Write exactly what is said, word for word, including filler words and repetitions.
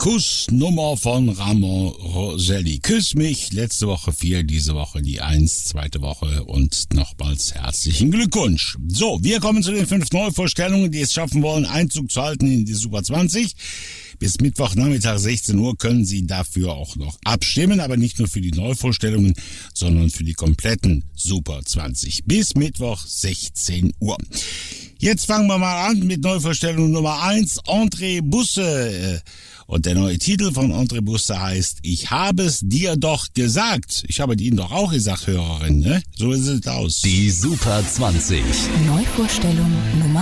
Kussnummer von Ramon Roselli. Küss mich, letzte Woche vier, diese Woche die eins, zweite Woche und nochmals herzlichen Glückwunsch. So, wir kommen zu den fünf Neuvorstellungen, die es schaffen wollen, Einzug zu halten in die Super zwanzig. Bis Mittwochnachmittag sechzehn Uhr können Sie dafür auch noch abstimmen, aber nicht nur für die Neuvorstellungen, sondern für die kompletten Super zwanzig. Bis Mittwoch sechzehn Uhr. Jetzt fangen wir mal an mit Neuvorstellung Nummer eins, André Busse. Und der neue Titel von André Busse heißt, ich habe es dir doch gesagt. Ich habe Ihnen doch auch gesagt, Hörerin, ne? So sieht es aus. Die Super zwanzig. Neuvorstellung Nummer